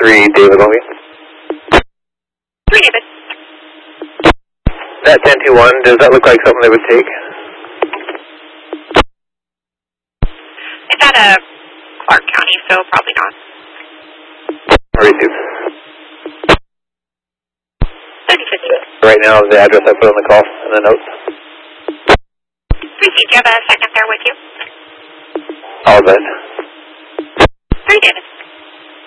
3, David Longview. 3, David. That 1021, does that look like something they would take? It's out of Clark County, so probably not. Receive. 3050. Right now, the address I put on the call and the notes. Received. Do you have a second there with you? All of that. 3, David.